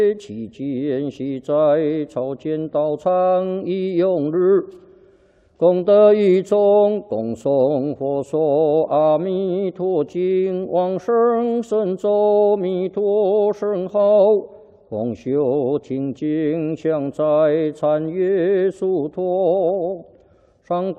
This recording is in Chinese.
期间系在朝见道场一用日，功德一众，共诵佛说阿弥陀经，往生神咒弥陀圣号，共修清净相在禅悦殊陀。上